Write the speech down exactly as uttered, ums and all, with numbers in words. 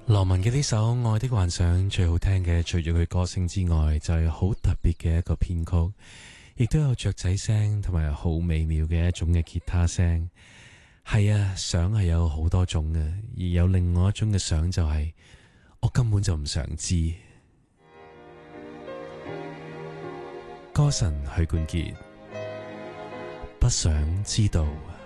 羅文嘅呢首《愛的幻想》最好聽嘅，除咗佢歌聲之外，就係、是、好特別嘅一個編曲，亦都有雀仔聲同埋好美妙嘅一種嘅吉他聲。係啊，想係有好多種嘅，而有另外一種嘅想就係、是、我根本就唔想知。歌神許冠傑，不想知道。